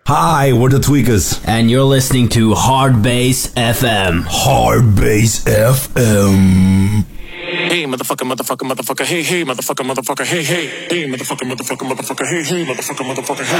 Hi, we're the Tweakers. And you're listening to Hard Bass FM. Hard Bass FM. Hey, motherfucker, hey, hey, motherfucker, hey, hey. Hey, motherfucker, hey, hey, motherfucker, hey.